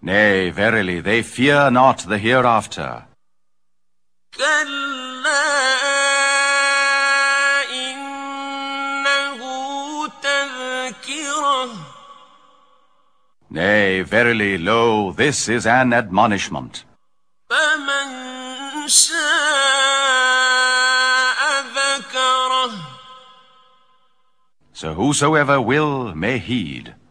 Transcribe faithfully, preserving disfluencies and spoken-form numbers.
Nay, verily, they fear not the hereafter. كلا إنه تذكرة. Nay, verily, lo, this is an admonishment. فمن شاء ذكره. So whosoever will may heed.